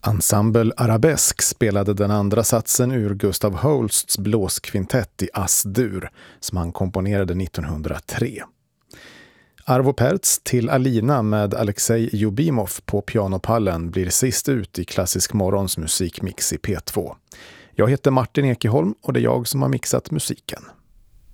Ensemble Arabesk spelade den andra satsen ur Gustav Holsts blåskvintett i As-dur som han komponerade 1903. Arvo Pärts till Alina med Alexej Jubimov på pianopallen blir sist ut i Klassisk morgons musikmix i P2. Jag heter Martin Ekeholm och det är jag som har mixat musiken.